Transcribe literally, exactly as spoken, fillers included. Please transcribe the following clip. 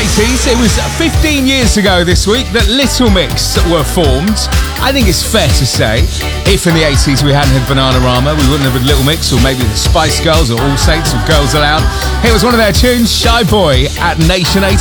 eighties. It was fifteen years ago this week that Little Mix were formed. I think it's fair to say, if in the eighties we hadn't had Bananarama, we wouldn't have had Little Mix, or maybe the Spice Girls, or All Saints, or Girls Aloud. Here was one of their tunes, Shy Boy, at Nation eighty.